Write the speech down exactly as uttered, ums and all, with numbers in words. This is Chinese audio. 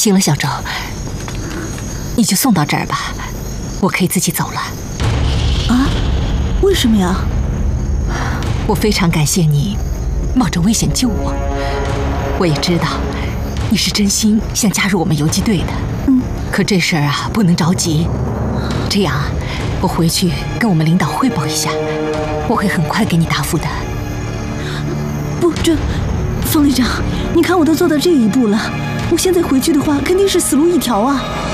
行了，小周，你就送到这儿吧，我可以自己走了。 啊？为什么呀？ 我非常感谢你冒着危险救我，我也知道你是真心想加入我们游击队的。 嗯， 可这事儿啊不能着急，这样啊，我回去跟我们领导汇报一下，我会很快给你答复的。 不，这，方队长，你看我都做到这一步了，我现在回去的话肯定是死路一条啊。